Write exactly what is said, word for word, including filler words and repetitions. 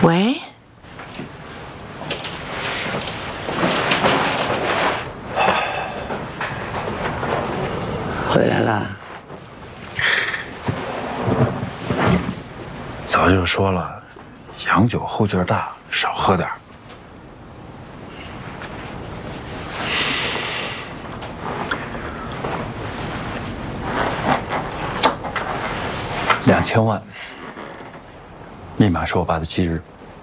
喂， 回来啦。 早就说了，洋酒后劲儿大，少喝点儿。两千万，密码是我爸的忌日。